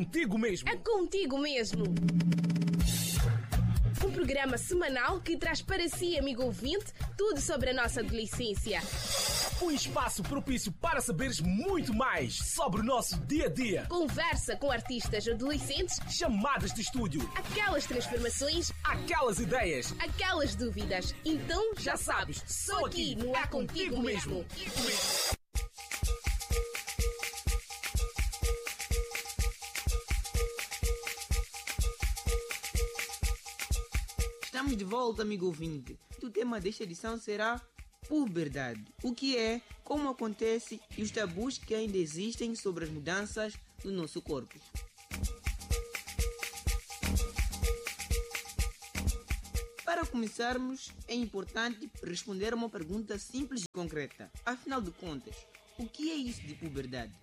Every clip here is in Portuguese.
contigo mesmo. É contigo mesmo. Um programa semanal que traz para si, amigo ouvinte, tudo sobre a nossa adolescência. Um espaço propício para saberes muito mais sobre o nosso dia a dia. Conversa com artistas adolescentes, chamadas de estúdio, aquelas transformações, aquelas ideias, aquelas dúvidas. Então já sabes, só aqui no É Contigo Mesmo. Estamos de volta, amigo ouvinte. O tema desta edição será puberdade. O que é, como acontece e os tabus que ainda existem sobre as mudanças no nosso corpo. Para começarmos, é importante responder a uma pergunta simples e concreta. Afinal de contas, o que é isso de puberdade?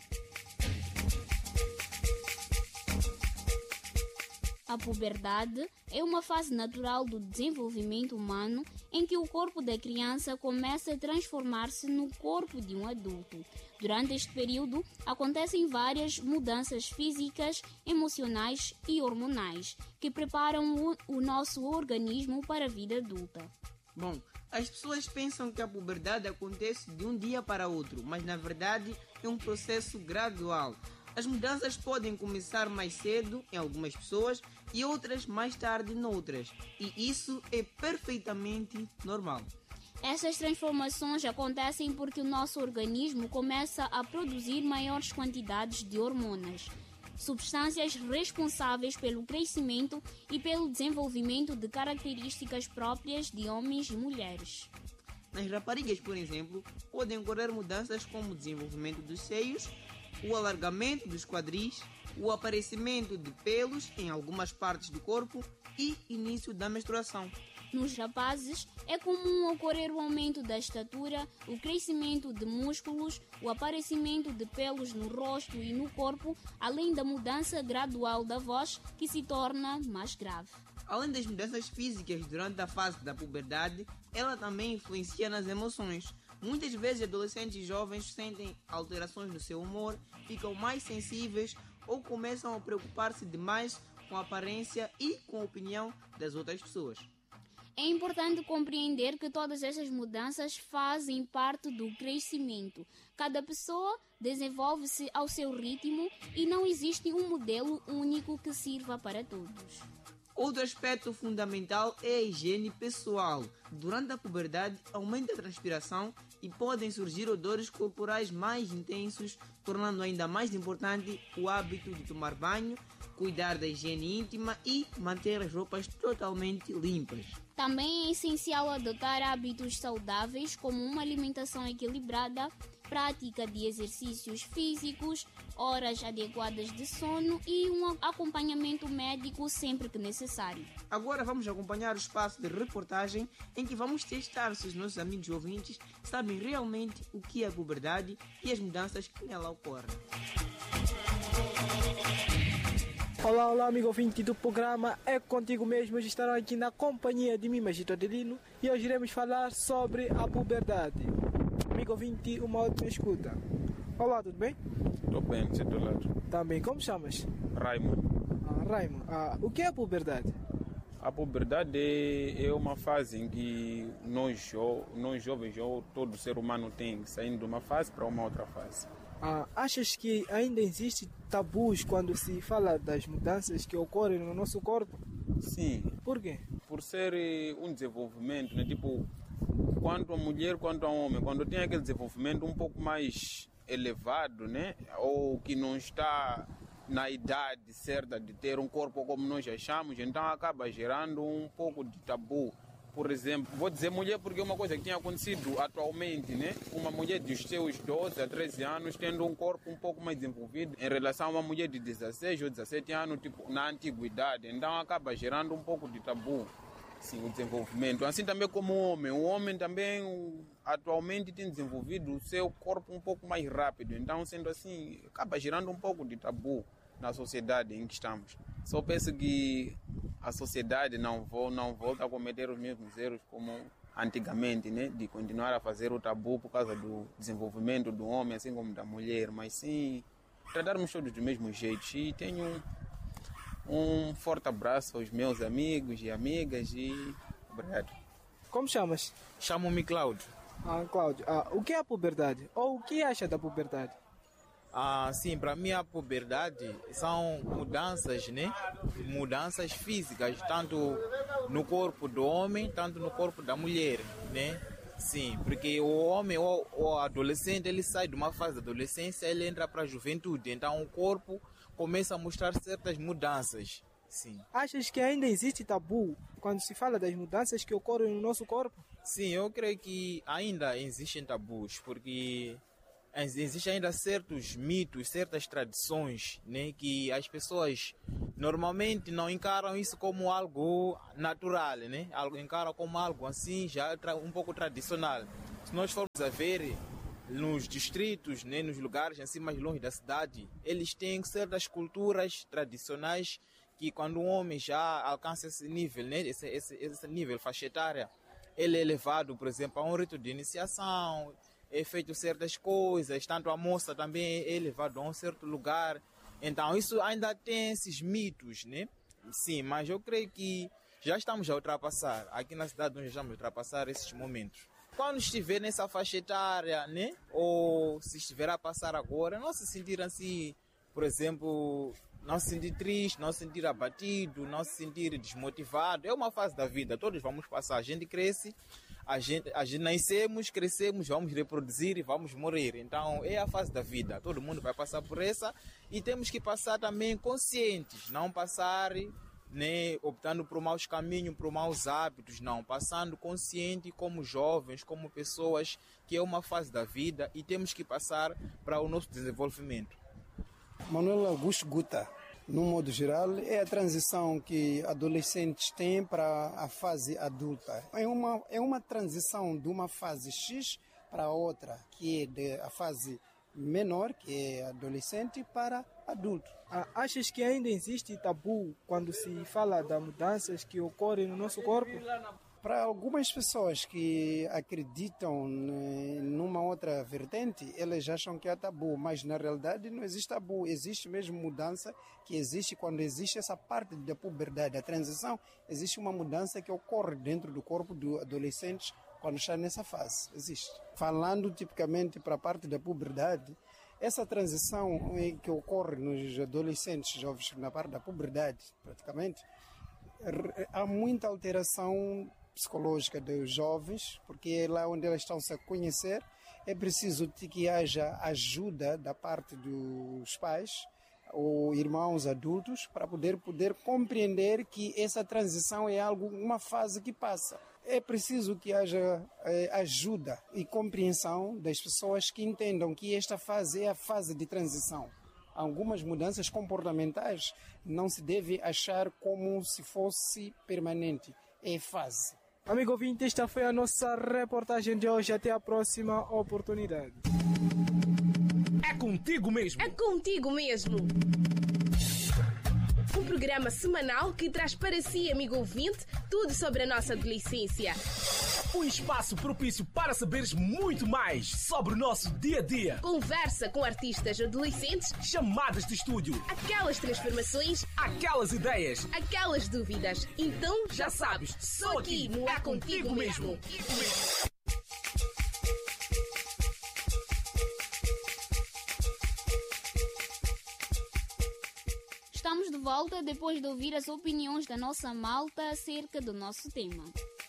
A puberdade é uma fase natural do desenvolvimento humano em que o corpo da criança começa a transformar-se no corpo de um adulto. Durante este período, acontecem várias mudanças físicas, emocionais e hormonais que preparam o nosso organismo para a vida adulta. Bom, as pessoas pensam que a puberdade acontece de um dia para outro, mas na verdade é um processo gradual. As mudanças podem começar mais cedo em algumas pessoas e outras mais tarde noutras, e isso é perfeitamente normal. Essas transformações acontecem porque o nosso organismo começa a produzir maiores quantidades de hormonas, substâncias responsáveis pelo crescimento e pelo desenvolvimento de características próprias de homens e mulheres. Nas raparigas, por exemplo, podem ocorrer mudanças como o desenvolvimento dos seios, o alargamento dos quadris, o aparecimento de pelos em algumas partes do corpo e início da menstruação. Nos rapazes, é comum ocorrer o aumento da estatura, o crescimento de músculos, o aparecimento de pelos no rosto e no corpo, além da mudança gradual da voz, que se torna mais grave. Além das mudanças físicas durante a fase da puberdade, ela também influencia nas emoções. Muitas vezes adolescentes e jovens sentem alterações no seu humor, ficam mais sensíveis ou começam a preocupar-se demais com a aparência e com a opinião das outras pessoas. É importante compreender que todas essas mudanças fazem parte do crescimento. Cada pessoa desenvolve-se ao seu ritmo e não existe um modelo único que sirva para todos. Outro aspecto fundamental é a higiene pessoal. Durante a puberdade, aumenta a transpiração e podem surgir odores corporais mais intensos, tornando ainda mais importante o hábito de tomar banho, cuidar da higiene íntima e manter as roupas totalmente limpas. Também é essencial adotar hábitos saudáveis, como uma alimentação equilibrada, prática de exercícios físicos, horas adequadas de sono e um acompanhamento médico sempre que necessário. Agora vamos acompanhar o espaço de reportagem em que vamos testar se os nossos amigos ouvintes sabem realmente o que é a puberdade e as mudanças que nela ocorrem. Olá, amigo ouvinte do programa É Contigo Mesmo. Hoje estarão aqui na companhia de mim, Magito Adelino, e hoje iremos falar sobre a puberdade. Amigo ouvinte, uma ótima escuta. Olá, tudo bem? Estou bem, você do lado. Também, como chamas? Raimundo. Raimundo, o que é a puberdade? A puberdade é uma fase em que nós jovens, ou todo ser humano tem saindo de uma fase para uma outra fase. Achas que ainda existe tabus quando se fala das mudanças que ocorrem no nosso corpo? Sim. Por quê? Por ser um desenvolvimento, né? Tipo, quanto a mulher, quanto a homem, quando tem aquele desenvolvimento um pouco mais elevado, né? Ou que não está na idade certa de ter um corpo como nós achamos, então acaba gerando um pouco de tabu. Por exemplo, vou dizer mulher porque é uma coisa que tem acontecido atualmente, né? Uma mulher dos seus 12 a 13 anos tendo um corpo um pouco mais desenvolvido em relação a uma mulher de 16 ou 17 anos, tipo, na antiguidade. Então acaba gerando um pouco de tabu, sim, o desenvolvimento. Assim também como o homem também atualmente tem desenvolvido o seu corpo um pouco mais rápido. Então, sendo assim, acaba gerando um pouco de tabu na sociedade em que estamos. Só penso que a sociedade não volta a cometer os mesmos erros como antigamente, né? De continuar a fazer o tabu por causa do desenvolvimento do homem, assim como da mulher, mas sim tratarmos todos do mesmo jeito. E tenho um forte abraço aos meus amigos e amigas e obrigado. Como chamas? Chamo-me Cláudio. Cláudio, o que é a puberdade? Ou o que acha da puberdade? Sim, para mim a puberdade são mudanças, né? Mudanças físicas, tanto no corpo do homem, tanto no corpo da mulher, né? Sim, porque o homem ou o adolescente, ele sai de uma fase da adolescência, ele entra para a juventude, então o corpo começa a mostrar certas mudanças, sim. Achas que ainda existe tabu quando se fala das mudanças que ocorrem no nosso corpo? Sim, eu creio que ainda existem tabus, porque existem ainda certos mitos, certas tradições, né, que as pessoas normalmente não encaram isso como algo natural, né? Encaram como algo assim, já um pouco tradicional. Se nós formos a ver nos distritos, né, nos lugares assim mais longe da cidade, eles têm certas culturas tradicionais que quando um homem já alcança esse nível, né, esse nível faixa etária, ele é levado, por exemplo, a um rito de iniciação, é feito certas coisas, tanto a moça também é levada a um certo lugar. Então isso ainda tem esses mitos, né? Sim, mas eu creio que já estamos a ultrapassar, aqui na cidade nós já estamos a ultrapassar esses momentos. Quando estiver nessa faixa etária, né? Ou se estiver a passar agora, não se sentir assim, por exemplo, não se sentir triste, não se sentir abatido, não se sentir desmotivado. É uma fase da vida, todos vamos passar, a gente cresce. A gente nascemos, crescemos, vamos reproduzir e vamos morrer. Então é a fase da vida, todo mundo vai passar por essa e temos que passar também conscientes, não passar, né, optando por maus caminhos, por maus hábitos, não, passando consciente como jovens, como pessoas, que é uma fase da vida e temos que passar para o nosso desenvolvimento. Manuel Augusto Guta, no modo geral, é a transição que adolescentes têm para a fase adulta. É uma transição de uma fase X para outra, que é a fase menor, que é adolescente, para adulto. Achas que ainda existe tabu quando se fala das mudanças que ocorrem no nosso corpo? Para algumas pessoas que acreditam numa outra vertente, elas acham que é tabu, mas na realidade não existe tabu, existe mesmo mudança, que existe quando existe essa parte da puberdade, a transição, existe uma mudança que ocorre dentro do corpo do adolescente quando está nessa fase, existe. Falando tipicamente para a parte da puberdade, essa transição que ocorre nos adolescentes jovens na parte da puberdade, praticamente, há muita alteração psicológica dos jovens, porque é lá onde elas estão se a conhecer, é preciso que haja ajuda da parte dos pais ou irmãos adultos para poder compreender que essa transição é uma fase que passa. É preciso que haja ajuda e compreensão das pessoas que entendam que esta fase é a fase de transição. Algumas mudanças comportamentais não se deve achar como se fosse permanente, é fase. Amigo ouvinte, esta foi a nossa reportagem de hoje. Até a próxima oportunidade. É contigo mesmo. É contigo mesmo. Um programa semanal que traz para si, amigo ouvinte, tudo sobre a nossa adolescência. Um espaço propício para saberes muito mais sobre o nosso dia a dia. Conversa com artistas adolescentes, Chamadas de estúdio, aquelas transformações, aquelas ideias. aquelas dúvidas. Então já sabes, só aqui no É Contigo Mesmo. Estamos de volta depois de ouvir as opiniões da nossa malta acerca do nosso tema.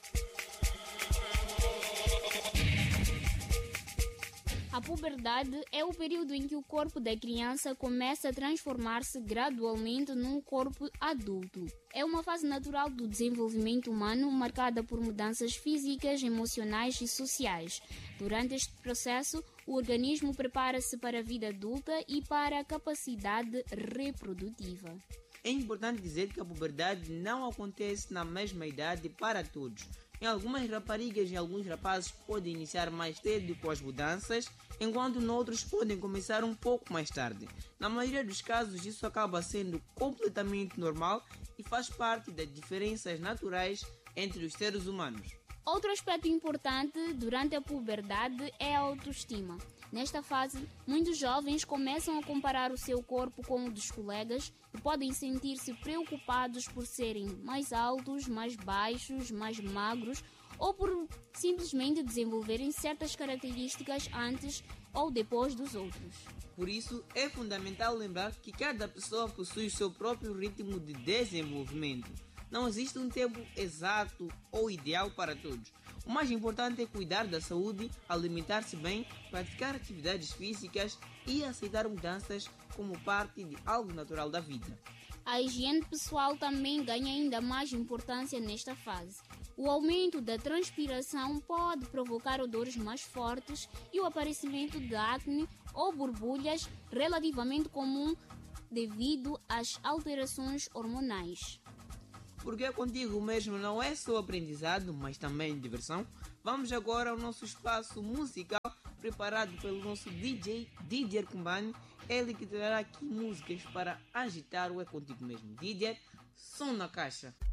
A puberdade é o período em que o corpo da criança começa a transformar-se gradualmente num corpo adulto. É uma fase natural do desenvolvimento humano marcada por mudanças físicas, emocionais e sociais. Durante este processo, o organismo prepara-se para a vida adulta e para a capacidade reprodutiva. É importante dizer que a puberdade não acontece na mesma idade para todos. Em algumas raparigas e alguns rapazes podem iniciar mais cedo com as mudanças, enquanto noutros podem começar um pouco mais tarde. Na maioria dos casos, isso acaba sendo completamente normal e faz parte das diferenças naturais entre os seres humanos. Outro aspecto importante durante a puberdade é a autoestima. Nesta fase, muitos jovens começam a comparar o seu corpo com o dos colegas e podem sentir-se preocupados por serem mais altos, mais baixos, mais magros ou por simplesmente desenvolverem certas características antes ou depois dos outros. Por isso, é fundamental lembrar que cada pessoa possui o seu próprio ritmo de desenvolvimento. Não existe um tempo exato ou ideal para todos. O mais importante é cuidar da saúde, alimentar-se bem, praticar atividades físicas e aceitar mudanças como parte de algo natural da vida. A higiene pessoal também ganha ainda mais importância nesta fase. O aumento da transpiração pode provocar odores mais fortes e o aparecimento de acne ou borbulhas relativamente comum devido às alterações hormonais. Porque contigo mesmo não é só aprendizado, mas também diversão. Vamos agora ao nosso espaço musical preparado pelo nosso DJ Didier Kumbani. Ele que trará aqui músicas para agitar o É Contigo Mesmo. Didier, som na caixa.